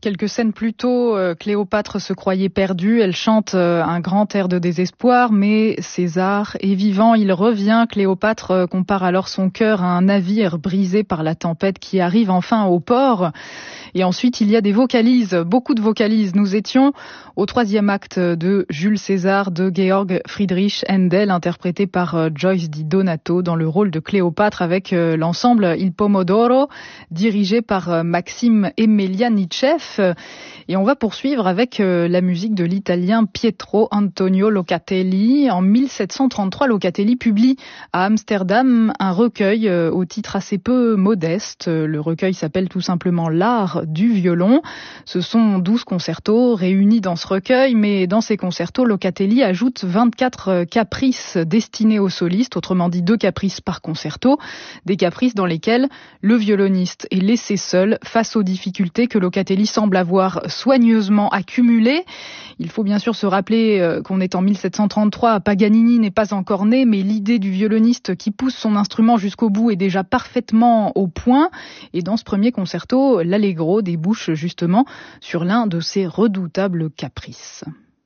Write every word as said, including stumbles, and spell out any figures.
quelques scènes plus tôt, Cléopâtre se croyait perdue. Elle chante un grand air de désespoir, mais César est vivant, il revient. Cléopâtre compare alors son cœur à un navire brisé par la tempête qui arrive enfin au port. Et ensuite, il y a des vocalises, beaucoup de vocalises. Nous étions au troisième acte de Jules César de Georg Friedrich Händel, interprété par Joyce Di Donato dans le rôle de Cléopâtre avec l'ensemble Il Pomodoro, dirigé par Maxime Emelianitchev. Et on va poursuivre avec la musique de l'italien Pietro Antonio Locatelli. En mille sept cent trente-trois, Locatelli publie à Amsterdam un recueil au titre assez peu modeste. Le recueil s'appelle tout simplement L'art du violon. Ce sont douze concertos réunis dans ce recueil, mais dans ces concertos, Locatelli ajoute vingt-quatre caprices destinés aux solistes, autrement dit deux caprices par concerto, des caprices dans lesquels le violoniste est laissé seul face aux difficultés que Locatelli semble avoir soigneusement accumulées. Il faut bien sûr se rappeler qu'on est en mille sept cent trente-trois, Paganini n'est pas encore né, mais l'idée du violoniste qui pousse son instrument jusqu'au bout est déjà parfaitement au point. Et dans ce premier concerto, l'Allegro débouche justement sur l'un de ces redoutables caprices.